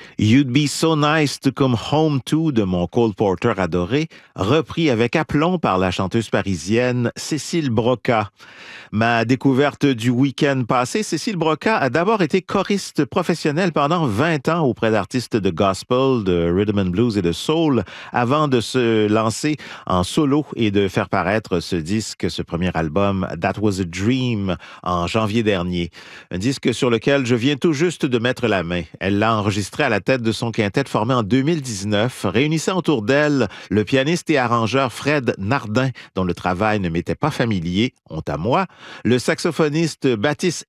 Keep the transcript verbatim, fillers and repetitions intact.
You'd Be So Nice to Come Home To de mon Cole Porter adoré, repris avec aplomb par la chanteuse parisienne Cécile Broca. Ma découverte du week-end passé, Cécile Broca a d'abord été choriste professionnelle pendant vingt ans auprès d'artistes de gospel, de rhythm and blues et de soul, avant de se lancer en solo et de faire paraître ce disque, ce premier album, That Was a Dream, en janvier dernier. Un disque sur lequel je viens tout juste de mettre la main. Elle l'a enregistré à la tête de son quintet formé en deux mille dix-neuf, réunissant autour d'elle le pianiste et arrangeur Fred Nardin, dont le travail ne m'était pas familier, honte à moi, le saxophoniste Baptiste